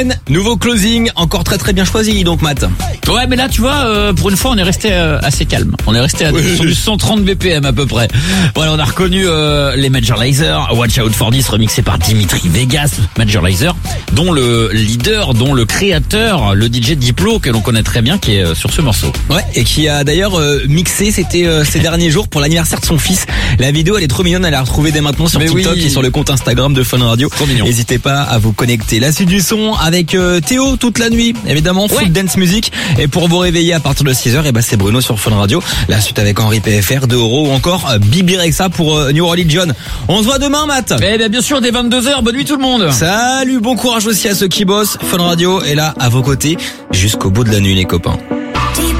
Nouveau closing, encore très très bien choisi donc Matt. Ouais, mais là tu vois, pour une fois on est resté assez calme. On est resté sur du 130 BPM à peu près. Voilà, on a reconnu les Major Lazer, Watch Out for This remixé par Dimitri Vegas, Major Lazer, dont le leader, dont le créateur, le DJ Diplo que l'on connaît très bien, qui est sur ce morceau. Ouais, et qui a d'ailleurs mixé, c'était ces derniers jours pour l'anniversaire de son fils. La vidéo elle est trop mignonne, elle est à retrouver dès maintenant sur TikTok et sur le compte Instagram de Fun Radio. N'hésitez pas à vous connecter. La suite du son avec Théo toute la nuit, évidemment, full dance music. Et pour vous réveiller à partir de 6h, et c'est Bruno sur Fun Radio. La suite avec Henri PFR, 2 euros ou encore Bibi Rexa pour New Religion. On se voit demain, Matt. Eh bien sûr, dès 22h, bonne nuit tout le monde. Salut, bon courage aussi à ceux qui bossent. Fun Radio est là à vos côtés jusqu'au bout de la nuit, les copains.